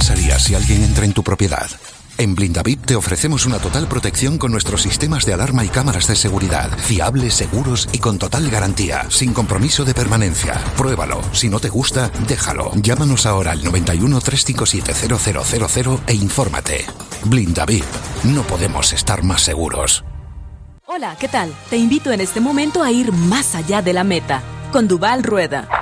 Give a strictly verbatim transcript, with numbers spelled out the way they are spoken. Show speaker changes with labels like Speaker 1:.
Speaker 1: pasaría si alguien entra en tu propiedad? En Blindavit te ofrecemos una total protección con nuestros sistemas de alarma y cámaras de seguridad, fiables, seguros y con total garantía, sin compromiso de permanencia. Pruébalo. Si no te gusta, déjalo. Llámanos ahora al noventa y uno, trescientos cincuenta y siete, cero cero cero cero e infórmate. Blindavit. No podemos estar más seguros.
Speaker 2: Hola, ¿qué tal? Te invito en este momento a ir más allá de la meta con Duval Rueda.